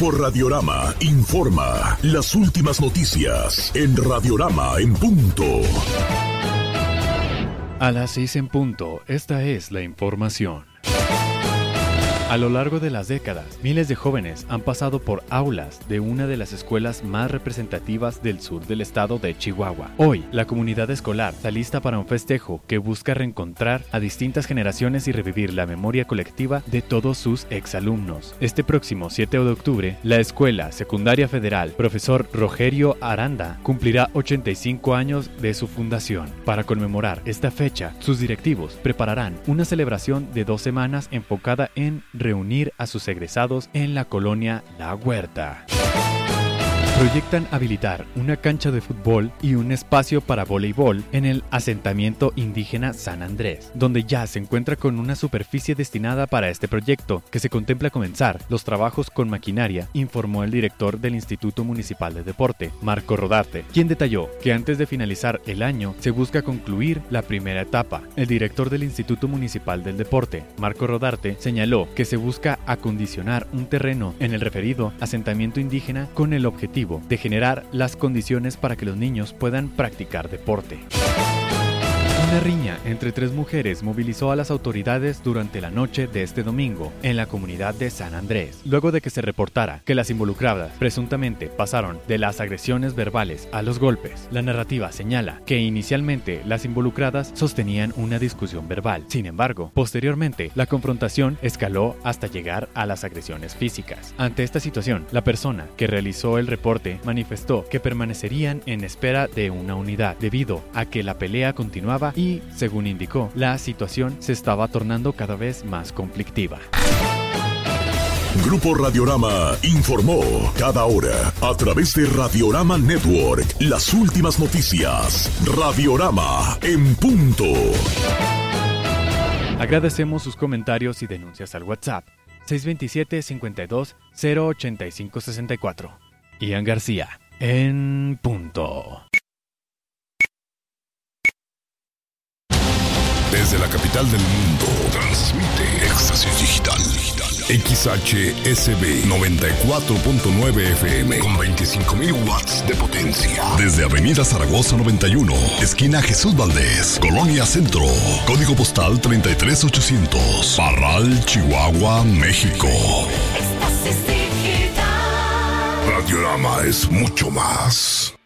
Grupo Radiorama informa las últimas noticias en Radiorama en punto. A las 6 en punto, esta es la información. A lo largo de las décadas, miles de jóvenes han pasado por aulas de una de las escuelas más representativas del sur del estado de Chihuahua. Hoy, la comunidad escolar está lista para un festejo que busca reencontrar a distintas generaciones y revivir la memoria colectiva de todos sus exalumnos. Este próximo 7 de octubre, la Escuela Secundaria Federal Profesor Rogerio Aranda cumplirá 85 años de su fundación. Para conmemorar esta fecha, sus directivos prepararán una celebración de 2 semanas enfocada en reunir a sus egresados en la colonia La Huerta. Proyectan habilitar una cancha de fútbol y un espacio para voleibol en el asentamiento indígena San Andrés, donde ya se encuentra con una superficie destinada para este proyecto, que se contempla comenzar los trabajos con maquinaria, informó el director del Instituto Municipal de Deporte, Marco Rodarte, quien detalló que antes de finalizar el año se busca concluir la primera etapa. El director del Instituto Municipal del Deporte, Marco Rodarte, señaló que se busca acondicionar un terreno en el referido asentamiento indígena con el objetivo de generar las condiciones para que los niños puedan practicar deporte. Una riña entre 3 mujeres movilizó a las autoridades durante la noche de este domingo en la comunidad de San Andrés, luego de que se reportara que las involucradas presuntamente pasaron de las agresiones verbales a los golpes. La narrativa señala que inicialmente las involucradas sostenían una discusión verbal. Sin embargo, posteriormente, la confrontación escaló hasta llegar a las agresiones físicas. Ante esta situación, la persona que realizó el reporte manifestó que permanecerían en espera de una unidad debido a que la pelea continuaba y, según indicó, la situación se estaba tornando cada vez más conflictiva. Grupo Radiorama informó cada hora a través de Radiorama Network las últimas noticias. Radiorama en punto. Agradecemos sus comentarios y denuncias al WhatsApp 627-52-085-64. Ian García, en punto. Desde la capital del mundo, transmite Éxtasis Digital. XHSB 94.9 FM con 25,000 watts de potencia. Desde Avenida Zaragoza 91, esquina Jesús Valdés, Colonia Centro. Código postal 33800. Parral, Chihuahua, México. Éxtasis Digital. Radiorama es mucho más.